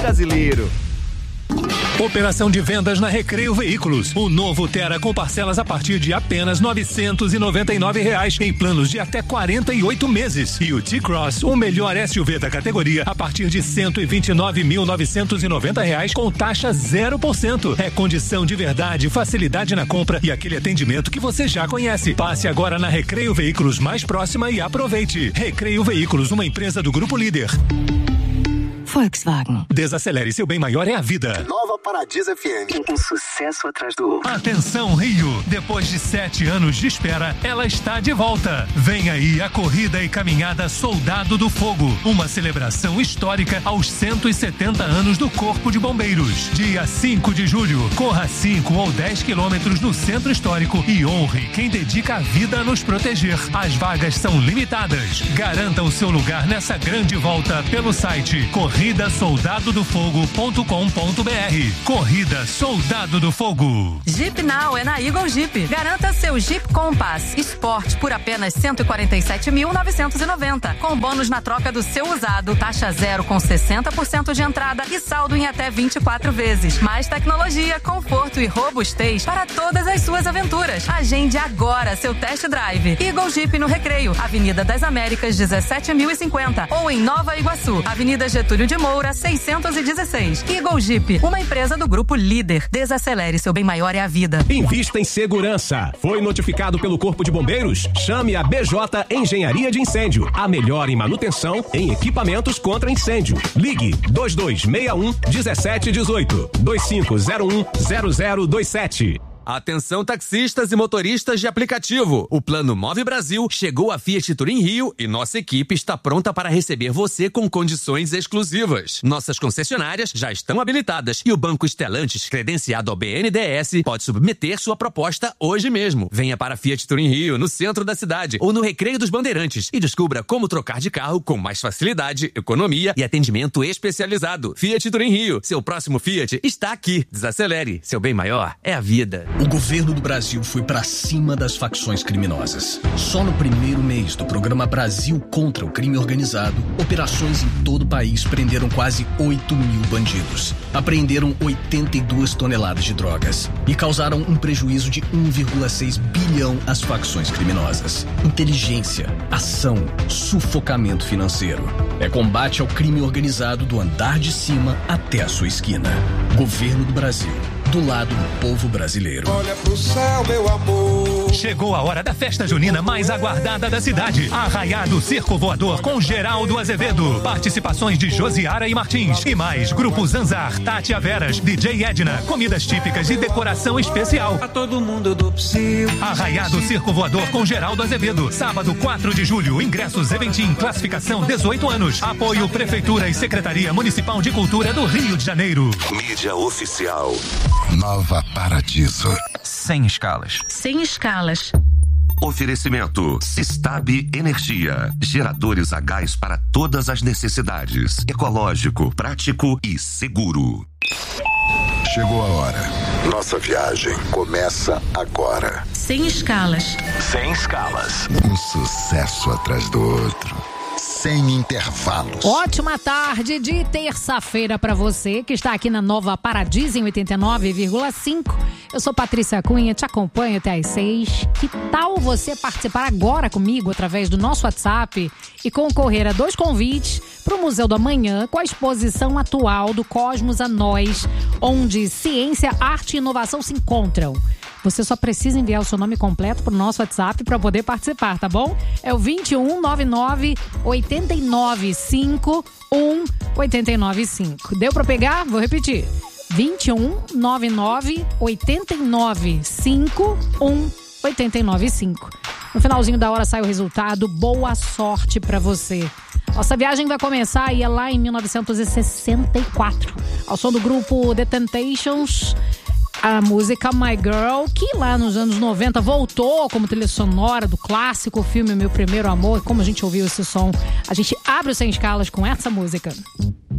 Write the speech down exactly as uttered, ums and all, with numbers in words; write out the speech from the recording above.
brasileiro. Operação de vendas na Recreio Veículos. O novo Tera com parcelas a partir de apenas novecentos e noventa e nove reais em planos de até quarenta e oito meses. E o T-Cross, o melhor S U V da categoria, a partir de cento e vinte e nove mil novecentos e noventa reais com taxa zero por cento. É condição de verdade, facilidade na compra e aquele atendimento que você já conhece. Passe agora na Recreio Veículos mais próxima e aproveite. Recreio Veículos, uma empresa do Grupo Líder. Volkswagen. Desacelere, seu bem maior é a vida. Nova Paradiso F M. Um sucesso atrás do outro. Atenção, Rio! Depois de sete anos de espera, ela está de volta. Vem aí a corrida e caminhada Soldado do Fogo. Uma celebração histórica aos cento e setenta anos do Corpo de Bombeiros. Dia cinco de julho, corra cinco ou dez quilômetros no Centro Histórico e honre quem dedica a vida a nos proteger. As vagas são limitadas. Garanta o seu lugar nessa grande volta pelo site corrida soldado do fogo ponto com ponto br. Corrida Soldado do Fogo. Jeep Now é na Eagle Jeep. Garanta seu Jeep Compass Sport por apenas cento e quarenta e sete mil novecentos e noventa, com bônus na troca do seu usado, taxa zero com sessenta por cento de entrada e saldo em até vinte e quatro vezes. Mais tecnologia, conforto e robustez para todas as suas aventuras. Agende agora seu test drive. Eagle Jeep no Recreio, Avenida das Américas, dezessete mil e cinquenta, ou em Nova Iguaçu, Avenida Getúlio de Moura, seiscentos e dezesseis. Eagle Jeep, uma empresa do Grupo Líder. Desacelere, seu bem maior é a vida. Invista em segurança. Foi notificado pelo Corpo de Bombeiros? Chame a B J Engenharia de Incêndio. A melhor em manutenção em equipamentos contra incêndio. Ligue dois dois seis um um sete um oito, dois cinco zero um zero zero dois sete. Atenção taxistas e motoristas de aplicativo. O Plano Move Brasil chegou à Fiat Turim Rio e nossa equipe está pronta para receber você com condições exclusivas. Nossas concessionárias já estão habilitadas e o Banco Stellantis, credenciado ao B N D E S, pode submeter sua proposta hoje mesmo. Venha para a Fiat Turim Rio, no centro da cidade ou no Recreio dos Bandeirantes e descubra como trocar de carro com mais facilidade, economia e atendimento especializado. Fiat Turim Rio, seu próximo Fiat está aqui. Desacelere, seu bem maior é a vida. O governo do Brasil foi pra cima das facções criminosas. Só no primeiro mês do programa Brasil contra o Crime Organizado, operações em todo o país prenderam quase oito mil bandidos. Apreenderam oitenta e duas toneladas de drogas e causaram um prejuízo de um vírgula seis bilhão às facções criminosas. Inteligência, ação, sufocamento financeiro. É combate ao crime organizado do andar de cima até a sua esquina. Governo do Brasil. Do lado do povo brasileiro. Olha pro céu, meu amor. Chegou a hora da festa junina mais aguardada da cidade. Arraiado Circo Voador com Geraldo Azevedo. Participações de Josiara e Martins. E mais, Grupo Zanzar, Tati Averas, D J Edna, comidas típicas e decoração especial. A todo mundo do Psyu. Arraiado Circo Voador com Geraldo Azevedo. Sábado, quatro de julho. Ingressos Eventim, classificação dezoito anos. Apoio Prefeitura e Secretaria Municipal de Cultura do Rio de Janeiro. Mídia oficial. Nova Paradiso. Sem escalas. Sem escalas. Oferecimento Sistab Energia. Geradores a gás para todas as necessidades. Ecológico, prático e seguro. Chegou a hora. Nossa viagem começa agora. Sem escalas. Sem escalas. Um sucesso atrás do outro. Sem intervalos. Ótima tarde de terça-feira para você que está aqui na Nova Paradiso em oitenta e nove vírgula cinco. Eu sou Patrícia Cunha, te acompanho até às seis. Que tal você participar agora comigo através do nosso WhatsApp e concorrer a dois convites para o Museu do Amanhã com a exposição atual do Cosmos a Nós, onde ciência, arte e inovação se encontram. Você só precisa enviar o seu nome completo para o nosso WhatsApp para poder participar, tá bom? É o vinte e um, noventa e nove, oitenta e nove, cinquenta e um, oitenta e nove, cinco. Deu para pegar? Vou repetir. vinte e um, noventa e nove, oitenta e nove, cinquenta e um, oitenta e nove, cinco. No finalzinho da hora sai o resultado. Boa sorte para você. Nossa viagem vai começar aí lá em mil novecentos e sessenta e quatro. Ao som do grupo The Temptations, a música My Girl, que lá nos anos noventa voltou como trilha sonora do clássico filme Meu Primeiro Amor. Como a gente ouviu esse som, a gente abre o Sem Escalas com essa música.